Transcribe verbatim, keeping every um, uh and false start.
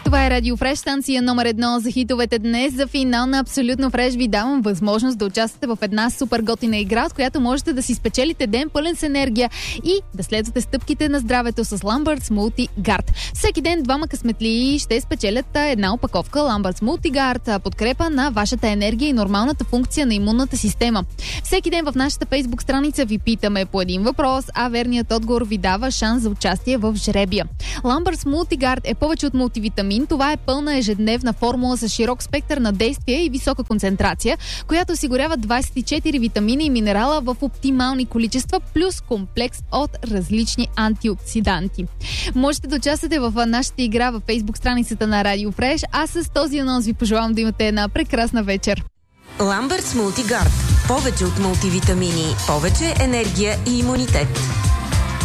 Това е Радио Фреш, станция номер едно за хитовете днес. За финал на Абсолютно Фреш ви давам възможност да участвате в една супер готина игра, от която можете да си спечелите ден пълен с енергия и да следвате стъпките на здравето с Lamberts MultiGuard. Всеки ден двама късметлии ще спечелят една опаковка Lamberts MultiGuard, подкрепа на вашата енергия и нормалната функция на имунната система. Всеки ден в нашата Фейсбук страница ви питаме по един въпрос, а верният отговор ви дава шанс за участие в жребия. Lamberts MultiGuard е повече от мултивитамин. Това е пълна ежедневна формула с широк спектър на действие и висока концентрация, която осигурява двадесет и четири витамина и минерала в оптимални количества, плюс комплекс от различни антиоксиданти. Можете да участвате в нашата игра във Фейсбук страницата на Радио Фреш, а с този анонс ви пожелавам да имате една прекрасна вечер. Lamberts MultiGuard. Повече от мултивитамини, повече енергия и имунитет.